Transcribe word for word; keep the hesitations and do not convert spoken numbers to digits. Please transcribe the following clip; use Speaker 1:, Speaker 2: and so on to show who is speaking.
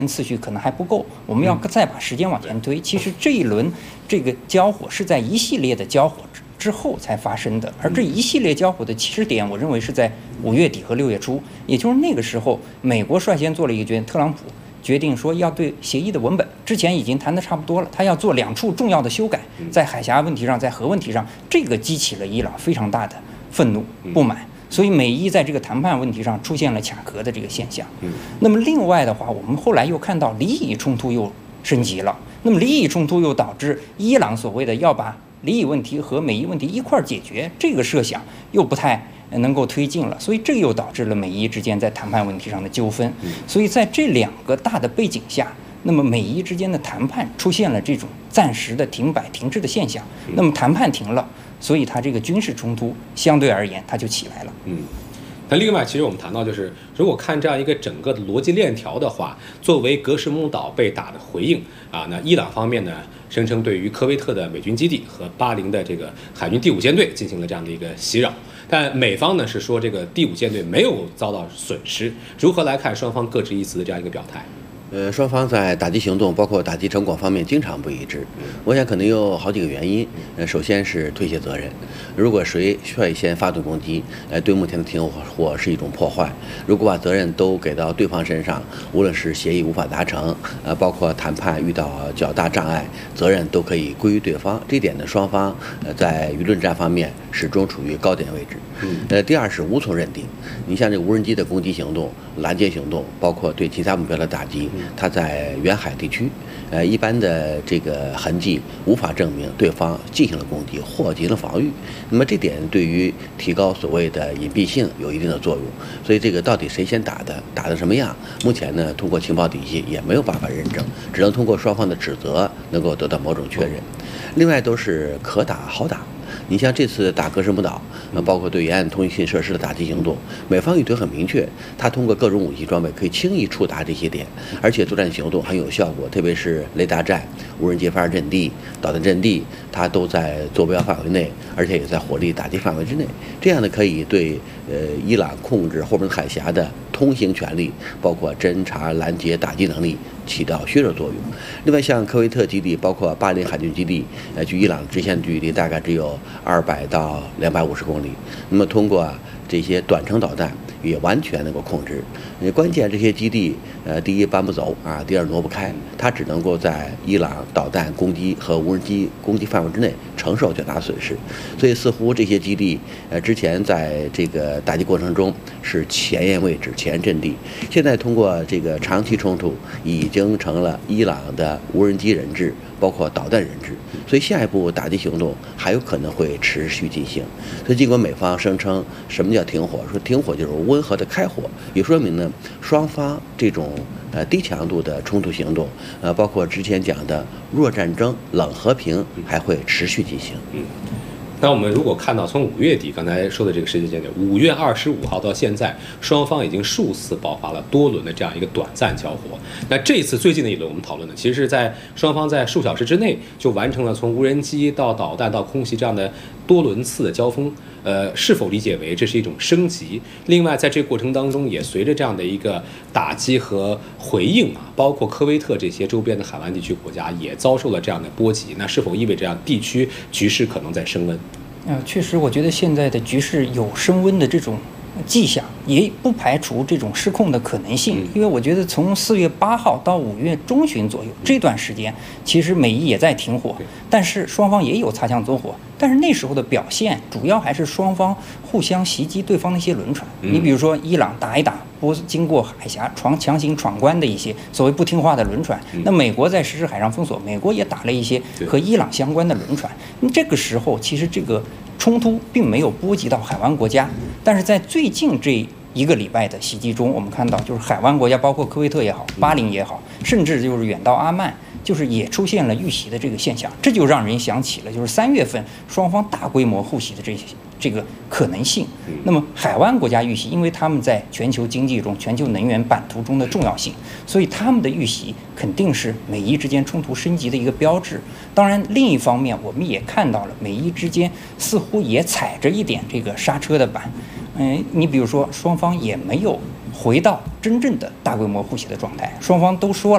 Speaker 1: 次序可能还不够，我们要再把时间往前推。其实这一轮这个交火是在一系列的交火之后才发生的，而这一系列交火的起始点，我认为是在五月底和六月初，也就是那个时候，美国率先做了一个决定，特朗普决定说要对协议的文本，之前已经谈得差不多了，他要做两处重要的修改，在海峡问题上，在核问题上，这个激起了伊朗非常大的愤怒不满。所以美伊在这个谈判问题上出现了卡壳的这个现象。那么另外的话，我们后来又看到黎以冲突又升级了。那么黎以冲突又导致伊朗所谓的要把黎以问题和美伊问题一块儿解决，这个设想又不太能够推进了。所以这又导致了美伊之间在谈判问题上的纠纷。所以在这两个大的背景下，那么美伊之间的谈判出现了这种暂时的停摆停滞的现象。那么谈判停了，所以它这个军事冲突相对而言它就起来了。
Speaker 2: 嗯，那另外，其实我们谈到就是，如果看这样一个整个的逻辑链条的话，作为格什木岛被打的回应啊，那伊朗方面呢声称对于科威特的美军基地和巴林的这个海军第五舰队进行了这样的一个袭扰，但美方呢是说这个第五舰队没有遭到损失。如何来看双方各执一词的这样一个表态？
Speaker 3: 呃，双方在打击行动，包括打击成果方面，经常不一致。我想可能有好几个原因。呃，首先是推卸责任。如果谁率先发动攻击，呃，对目前的停火是一种破坏。如果把责任都给到对方身上，无论是协议无法达成，呃，包括谈判遇到较大障碍，责任都可以归于对方。这一点呢，双方呃在舆论战方面始终处于高点位置。呃，第二是无从认定。你像这个无人机的攻击行动、拦截行动，包括对其他目标的打击。它在远海地区，呃，一般的这个痕迹无法证明对方进行了攻击或进行了防御。那么这点对于提高所谓的隐蔽性有一定的作用。所以这个到底谁先打的，打的什么样，目前呢，通过情报体系也没有办法认证，只能通过双方的指责能够得到某种确认。另外都是可打好打。你像这次打格什木岛，呃，包括对沿岸通信设施的打击行动，美方意图很明确，他通过各种武器装备可以轻易触达这些点，而且作战行动很有效果，特别是雷达站、无人机发射阵地、导弹阵地，它都在坐标范围内，而且也在火力打击范围之内。这样呢，可以对呃伊朗控制后边海峡的通行权力，包括侦察、拦截、打击能力起到削弱作用。另外，像科威特基地，包括巴林海军基地，呃，距伊朗直线距离大概只有二百到两百五十公里。那么，通过这些短程导弹，也完全能够控制。关键这些基地，呃，第一搬不走啊，第二挪不开，它只能够在伊朗导弹攻击和无人机攻击范围之内承受较大损失。所以，似乎这些基地，呃，之前在这个打击过程中是前沿位置、前沿阵地，现在通过这个长期冲突，已经成了伊朗的无人机人质，包括导弹人质。所以，下一步打击行动还有可能会持续进行。所以，尽管美方声称什么叫停火，说停火就是温和的开火，也说明呢，双方这种呃低强度的冲突行动，呃，包括之前讲的弱战争、冷和平，还会持续进行。
Speaker 2: 嗯。那我们如果看到从五月底刚才说的这个时间节点，五月二十五号到现在，双方已经数次爆发了多轮的这样一个短暂交火。那这次最近的一轮我们讨论的，其实是在双方在数小时之内就完成了从无人机到导弹到空袭这样的多轮次的交锋。呃，是否理解为这是一种升级？另外，在这个过程当中，也随着这样的一个打击和回应啊，包括科威特这些周边的海湾地区国家也遭受了这样的波及。那是否意味着这样地区局势可能在升温？
Speaker 1: 呃，确实，我觉得现在的局势有升温的这种迹象，也不排除这种失控的可能性。因为我觉得从四月八号到五月中旬左右这段时间，其实美伊也在停火，但是双方也有擦枪走火。但是那时候的表现主要还是双方互相袭击对方的一些轮船。你比如说伊朗打一打波经过海峡闯强行闯关的一些所谓不听话的轮船，那美国在实施海上封锁，美国也打了一些和伊朗相关的轮船。这个时候其实这个冲突并没有波及到海湾国家，但是在最近这一个礼拜的袭击中，我们看到就是海湾国家，包括科威特也好，巴林也好，甚至就是远到阿曼，就是也出现了遇袭的这个现象，这就让人想起了就是三月份双方大规模互袭的这些这个可能性。那么海湾国家遇袭，因为他们在全球经济中、全球能源版图中的重要性，所以他们的遇袭肯定是美伊之间冲突升级的一个标志。当然，另一方面，我们也看到了美伊之间似乎也踩着一点这个刹车的板。嗯，你比如说，双方也没有回到真正的大规模互袭的状态，双方都说了。